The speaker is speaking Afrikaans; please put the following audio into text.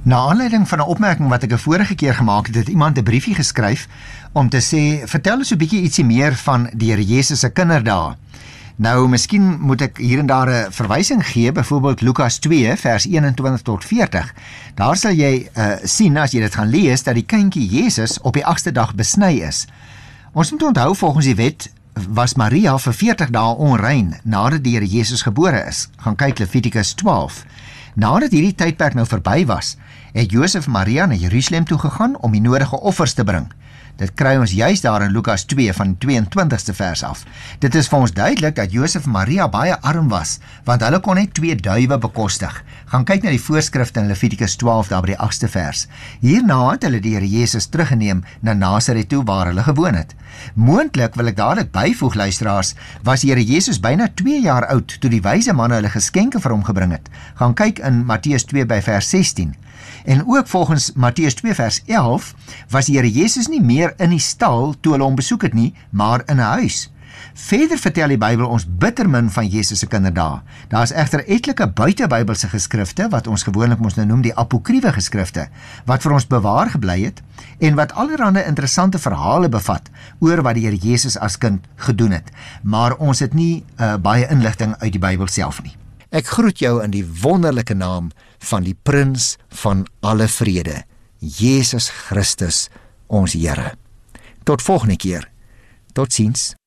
Na aanleiding van 'n opmerking wat ek 'n vorige keer gemaak het, het iemand 'n briefie geskryf om te sê, vertel ons 'n bietjie ietsie meer van die Here Jesus se kinderdae. Nou, miskien moet ek hier en daar 'n verwysing gee, byvoorbeeld Lukas 2, vers 21 tot 40. Daar sal jy sien, as jy dit gaan lees, dat die kindjie Jesus op die 8ste dag besny is. Ons moet onthou, volgens die wet was Maria vir 40 dae onrein nadat die Here Jesus gebore is. Gaan kyk Levitikus 12. Nadat hierdie tydperk nou verby was, het Josef en Maria na Jerusalem toe gegaan om die nodige offers te bring. Dit kry ons juis daar in Lukas 2 van die 22ste vers af. Dit is vir ons duidelik dat Josef en Maria baie arm was, want hulle kon net 2 duwe bekostig. Gaan kyk na die voorskrifte in Levitikus 12 daar by die 8ste vers. Hierna het hulle die Here Jesus teruggeneem na Nasaret toe waar hulle gewoon het. Moontlik, wil ek dadelik byvoeg luisteraars, was die Here Jesus byna 2 jaar oud toe die wyse manne hulle geskenke vir hom gebring het. Gaan kyk in Matteus 2 by vers 16. En ook volgens Matteus 2 vers 11 was die Here Jesus nie meer in die stal toe hulle hom besoek het nie, maar in 'n huis. Verder vertel die Bybel ons bitter min van Jesus se kinderdae. Daar is egter etlike buitebybelse geskrifte, wat ons gewoonlik ons nou noem die apokriewe geskrifte, wat vir ons bewaar gebly het, en wat allerlei interessante verhale bevat oor wat die Here Jesus as kind gedoen het. Maar ons het nie baie inligting uit die Bybel self nie. Ek groet jou in die wonderlike naam van die Prins van alle vrede, Jesus Christus, ons Here. Tot volgende keer. Totsiens.